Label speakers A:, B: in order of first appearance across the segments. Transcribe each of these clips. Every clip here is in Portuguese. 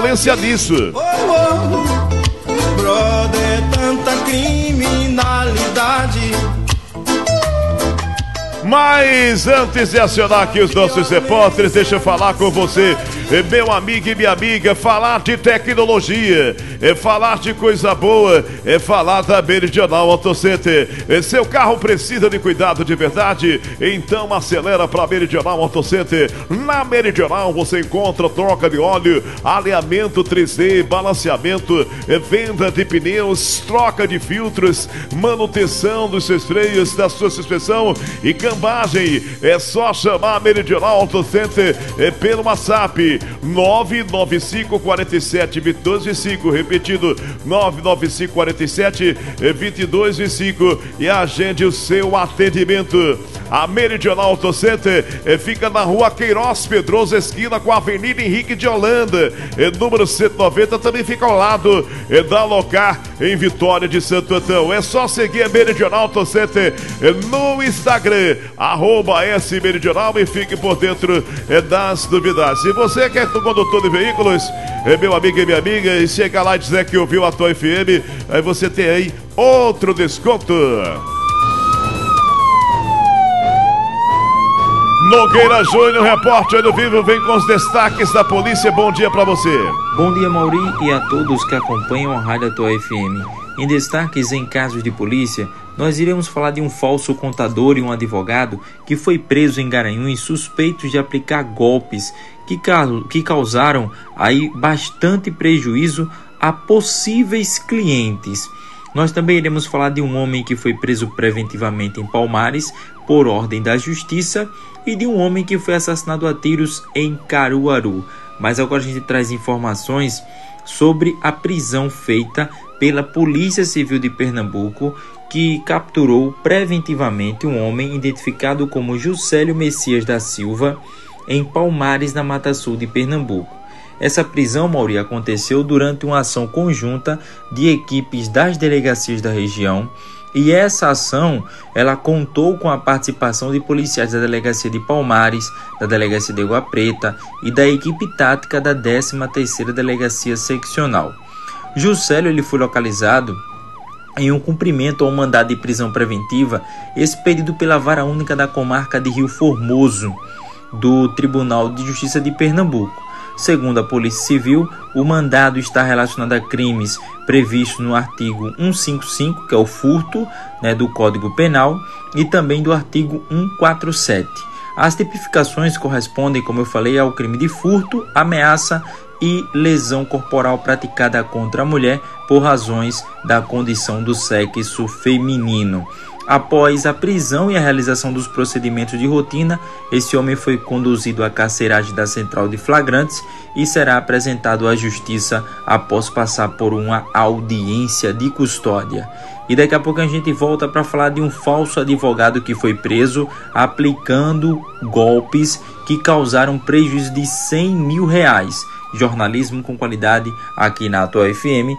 A: violência nisso.
B: Brother, tanta criminalidade.
A: Mas antes de acionar aqui os nossos repórteres, deixa eu falar com você, meu amigo e minha amiga, falar de tecnologia, falar de coisa boa, falar da Meridional Auto Center. Seu carro precisa de cuidado de verdade? Então acelera para Meridional Auto Center. Na Meridional você encontra troca de óleo, alinhamento 3D, balanceamento, venda de pneus, troca de filtros, manutenção dos seus freios, da sua suspensão e cambagem. É só chamar a Meridional Auto Center pelo WhatsApp 995 47 22 25, repetido 995 47 22 25, e agende o seu atendimento. A Meridional Auto Center fica na rua Queiroz Pedroso, esquina com a Avenida Henrique de Holanda, número 190, também fica ao lado da Locar, em Vitória de Santo Antão. É só seguir a Meridional Auto Center no Instagram, @S-Meridional, e fique por dentro das novidades. Se você quer ser condutor de veículos, meu amigo e minha amiga, e chega lá e dizer que ouviu a Tua FM, aí você tem aí outro desconto. Nogueira Júnior, repórter do Vivo, vem com os destaques da polícia. Bom dia para você.
C: Bom dia, Mauri, e a todos que acompanham a Rádio Tua FM. Em destaques em casos de polícia, nós iremos falar de um falso contador e um advogado que foi preso em Garanhuns suspeitos de aplicar golpes que causaram aí bastante prejuízo a possíveis clientes. Nós também iremos falar de um homem que foi preso preventivamente em Palmares por ordem da justiça e de um homem que foi assassinado a tiros em Caruaru. Mas agora a gente traz informações sobre a prisão feita pela Polícia Civil de Pernambuco, que capturou preventivamente um homem identificado como Juscelio Messias da Silva em Palmares, na Mata Sul de Pernambuco. Essa prisão, Mauri, aconteceu durante uma ação conjunta de equipes das delegacias da região, e essa ação ela contou com a participação de policiais da Delegacia de Palmares, da Delegacia de Água Preta e da equipe tática da 13ª Delegacia Seccional. Juscelio ele foi localizado em um cumprimento ao mandado de prisão preventiva expedido pela Vara Única da Comarca de Rio Formoso, do Tribunal de Justiça de Pernambuco. Segundo a Polícia Civil, o mandado está relacionado a crimes previstos no artigo 155, que é o furto, do Código Penal, e também do artigo 147. As tipificações correspondem, como eu falei, ao crime de furto, ameaça e lesão corporal praticada contra a mulher por razões da condição do sexo feminino. Após a prisão e a realização dos procedimentos de rotina, esse homem foi conduzido à carceragem da Central de Flagrantes e será apresentado à Justiça após passar por uma audiência de custódia. E daqui a pouco a gente volta para falar de um falso advogado que foi preso aplicando golpes que causaram prejuízo de R$100 mil. Jornalismo com qualidade aqui na Tua FM,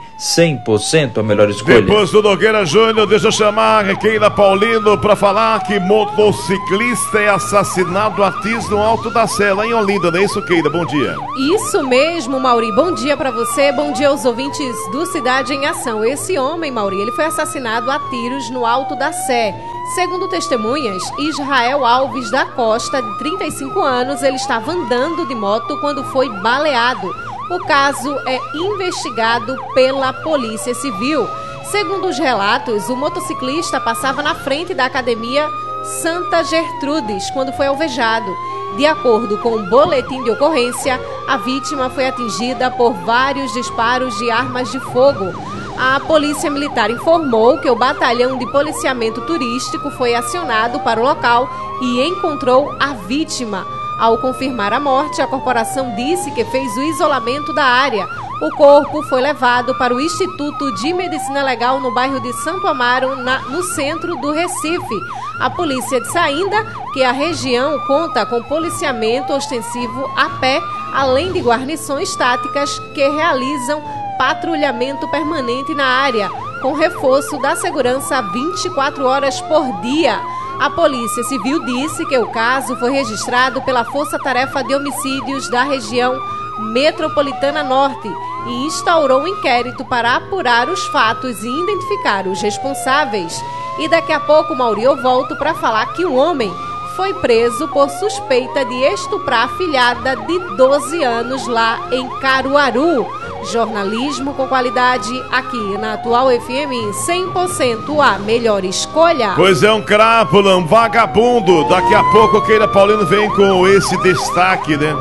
C: 100% a melhor escolha.
A: Depois do Nogueira Júnior, deixa eu chamar a Keila Paulino para falar que motociclista é assassinado a tiros no Alto da Sé, lá em Olinda, não é isso, Keila? Bom dia.
D: Isso mesmo, Mauri. Bom dia para você, bom dia aos ouvintes do Cidade em Ação. Esse homem, Mauri, ele foi assassinado a tiros no Alto da Sé. Segundo testemunhas, Israel Alves da Costa, de 35 anos, ele estava andando de moto quando foi baleado. O caso é investigado pela Polícia Civil. Segundo os relatos, o motociclista passava na frente da Academia Santa Gertrudes quando foi alvejado. De acordo com o boletim de ocorrência, a vítima foi atingida por vários disparos de armas de fogo. A Polícia Militar informou que o Batalhão de Policiamento Turístico foi acionado para o local e encontrou a vítima. Ao confirmar a morte, a corporação disse que fez o isolamento da área. O corpo foi levado para o Instituto de Medicina Legal no bairro de Santo Amaro, no centro do Recife. A polícia disse ainda que a região conta com policiamento ostensivo a pé, além de guarnições táticas que realizam patrulhamento permanente na área, com reforço da segurança 24 horas por dia. A Polícia Civil disse que o caso foi registrado pela Força Tarefa de Homicídios da região Metropolitana Norte e instaurou um inquérito para apurar os fatos e identificar os responsáveis. E daqui a pouco, Mauri, eu volto para falar que um homem foi preso por suspeita de estuprar a filhada de 12 anos lá em Caruaru. Jornalismo com qualidade aqui na Atual FM, 100% a melhor escolha.
A: Pois é, um crápula, um vagabundo. Daqui a pouco o Keila Paulino vem com esse destaque, né?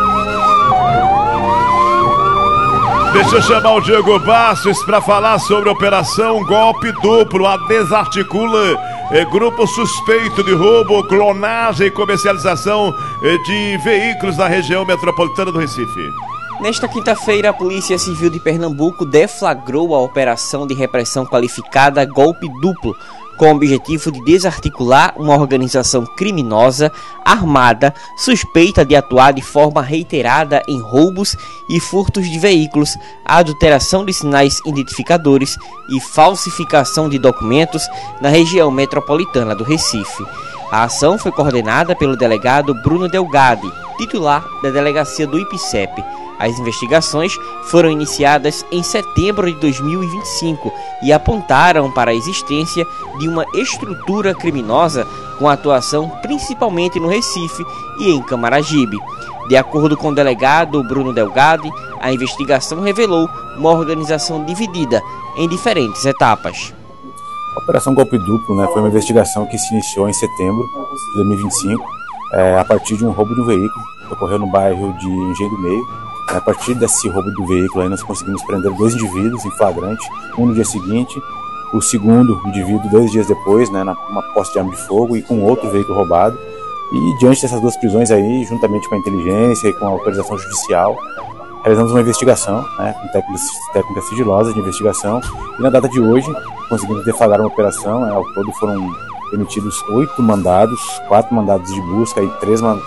A: Deixa eu chamar o Diego Bastos para falar sobre a operação Golpe Duplo. A desarticula grupo suspeito de roubo, clonagem e comercialização de veículos na região metropolitana do Recife.
B: Nesta quinta-feira, a Polícia Civil de Pernambuco deflagrou a operação de repressão qualificada Golpe Duplo, com o objetivo de desarticular uma organização criminosa armada suspeita de atuar de forma reiterada em roubos e furtos de veículos, adulteração de sinais identificadores e falsificação de documentos na região metropolitana do Recife. A ação foi coordenada pelo delegado Bruno Delgado, titular da delegacia do IPCEP. As investigações foram iniciadas em setembro de 2025 e apontaram para a existência de uma estrutura criminosa com atuação principalmente no Recife e em Camaragibe. De acordo com o delegado Bruno Delgado, a investigação revelou uma organização dividida em diferentes etapas.
E: A Operação Golpe Duplo, foi uma investigação que se iniciou em setembro de 2025, a partir de um roubo de um veículo que ocorreu no bairro de Engenho do Meio. A partir desse roubo do veículo, aí nós conseguimos prender 2 indivíduos em flagrante, um no dia seguinte, o segundo indivíduo 2 dias depois, numa posse de arma de fogo e com outro veículo roubado. E diante dessas 2 prisões aí, juntamente com a inteligência e com a autorização judicial, realizamos uma investigação, com técnicas sigilosas de investigação, e na data de hoje conseguimos deflagrar uma operação. Ao todo foram emitidos 8 mandados, 4 mandados de busca e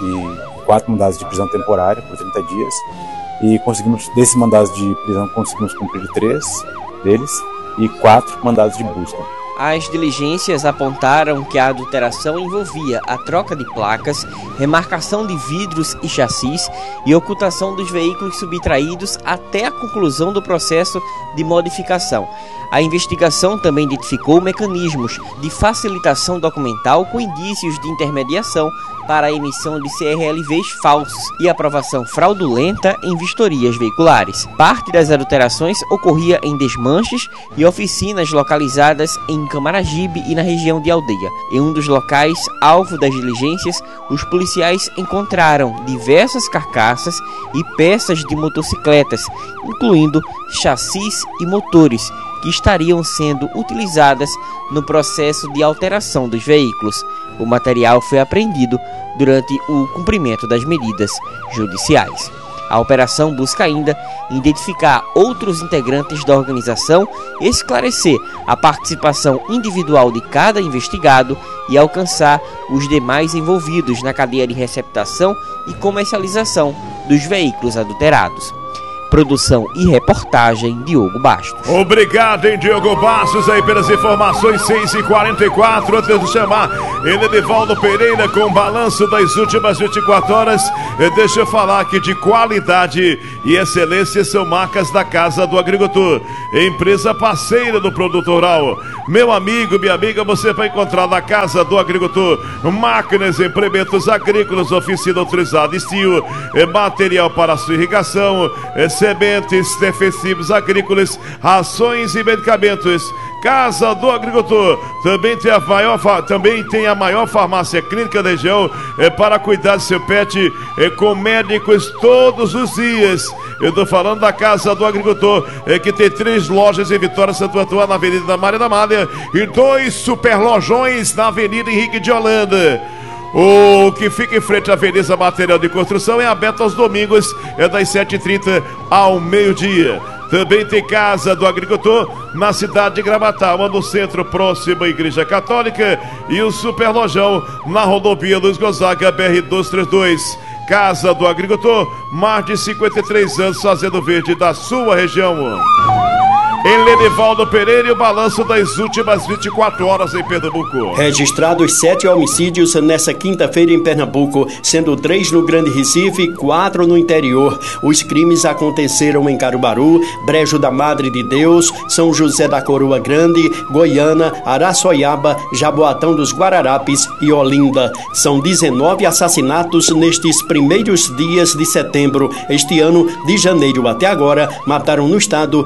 E: 4 mandados de prisão temporária por 30 dias. E desses mandados de prisão, conseguimos cumprir 3 deles e 4 mandados de busca.
B: As diligências apontaram que a adulteração envolvia a troca de placas, remarcação de vidros e chassis e ocultação dos veículos subtraídos até a conclusão do processo de modificação. A investigação também identificou mecanismos de facilitação documental com indícios de intermediação para a emissão de CRLVs falsos e aprovação fraudulenta em vistorias veiculares. Parte das adulterações ocorria em desmanches e oficinas localizadas em Camaragibe e na região de Aldeia. Em um dos locais alvo das diligências, os policiais encontraram diversas carcaças e peças de motocicletas, incluindo chassis e motores, que estariam sendo utilizadas no processo de alteração dos veículos. O material foi apreendido durante o cumprimento das medidas judiciais. A operação busca ainda identificar outros integrantes da organização, esclarecer a participação individual de cada investigado e alcançar os demais envolvidos na cadeia de receptação e comercialização dos veículos adulterados. Produção e reportagem, Diogo Bastos.
A: Obrigado, hein, Diogo Bastos, aí pelas informações. 6h44. Antes de chamar ele, Edivaldo Pereira, com o balanço das últimas 24 horas. Deixa eu falar aqui de qualidade e excelência são marcas da Casa do Agricultor, empresa parceira do produto rural. Meu amigo, minha amiga, você vai encontrar na Casa do Agricultor máquinas, implementos agrícolas, oficina autorizada, estilo, material para sua irrigação, sementes, defensivos agrícolas, rações e medicamentos. Casa do Agricultor também tem a maior farmácia clínica da região para cuidar do seu pet com médicos todos os dias. Eu estou falando da Casa do Agricultor, que tem 3 lojas em Vitória, Santo Antônio, na Avenida da Maria da Malha, e 2 super lojões na Avenida Henrique de Holanda. O que fica em frente à Avenida Material de Construção é aberto aos domingos, das 7h30 ao meio-dia. Também tem Casa do Agricultor na cidade de Gramatá, no centro próximo à Igreja Católica, e o Super Lojão na rodovia Luiz Gonzaga, BR-232. Casa do Agricultor, mais de 53 anos fazendo verde da sua região. em Lenivaldo Pereira e o balanço das últimas 24 horas em Pernambuco.
F: Registrados 7 homicídios nessa quinta-feira em Pernambuco, sendo 3 no Grande Recife e 4 no interior. Os crimes aconteceram em Caruaru, Brejo da Madre de Deus, São José da Coroa Grande, Goiânia, Araçoiaba, Jaboatão dos Guararapes e Olinda. São 19 assassinatos nestes primeiros dias de setembro. Este ano, de janeiro até agora, mataram no estado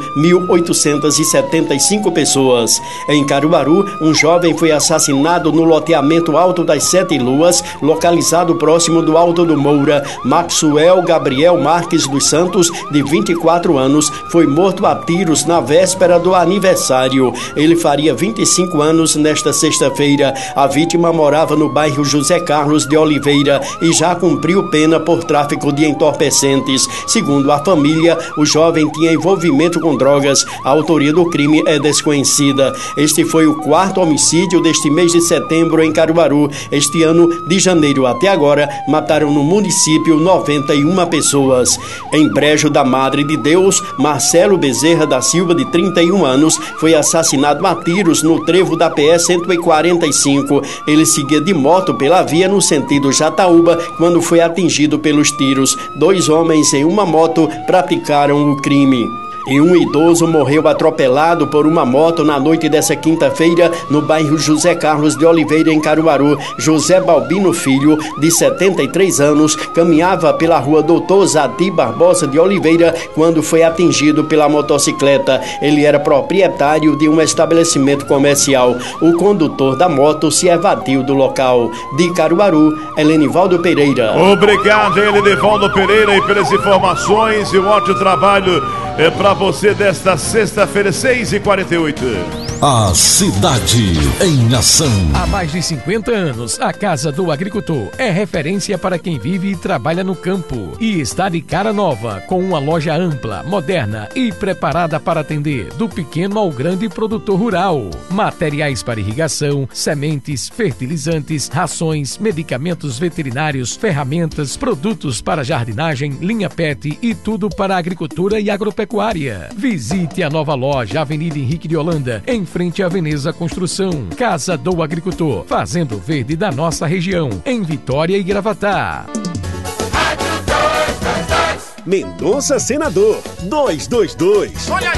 F: 1.875 pessoas. Em Caruaru, um jovem foi assassinado no loteamento Alto das Sete Luas, localizado próximo do Alto do Moura. Maxwell Gabriel Marques dos Santos, de 24 anos, foi morto a tiros na véspera do aniversário. Ele faria 25 anos nesta sexta-feira. A vítima morava no bairro José Carlos de Oliveira e já cumpriu pena por tráfico de entorpecentes. Segundo a família, o jovem tinha envolvimento com drogas. A autoria do crime é desconhecida. Este foi o 4º homicídio deste mês de setembro em Caruaru. Este ano, de janeiro até agora, mataram no município 91 pessoas. Em Brejo da Madre de Deus, Marcelo Bezerra da Silva, de 31 anos, foi assassinado a tiros no trevo da PE 145. Ele seguia de moto pela via no sentido Jataúba quando foi atingido pelos tiros. 2 homens em uma moto praticaram o crime. E um idoso morreu atropelado por uma moto na noite dessa quinta-feira no bairro José Carlos de Oliveira, em Caruaru. José Balbino Filho, de 73 anos, caminhava pela rua Doutor Zadi Barbosa de Oliveira quando foi atingido pela motocicleta. Ele era proprietário de um estabelecimento comercial. O condutor da moto se evadiu do local. De Caruaru, Lenivaldo Pereira.
A: Obrigado, Lenivaldo Pereira, e pelas informações e um ótimo trabalho para você desta sexta-feira, 6h48.
G: A cidade em ação.
H: Há mais de 50 anos, a Casa do Agricultor é referência para quem vive e trabalha no campo e está de cara nova, com uma loja ampla, moderna e preparada para atender do pequeno ao grande produtor rural. Materiais para irrigação, sementes, fertilizantes, rações, medicamentos veterinários, ferramentas, produtos para jardinagem, linha PET e tudo para a agricultura e agropecuária. Visite a nova loja, Avenida Henrique de Holanda, em frente à Veneza Construção. Casa do Agricultor, fazendo verde da nossa região, em Vitória e Gravatá.
I: Mendonça Senador 222.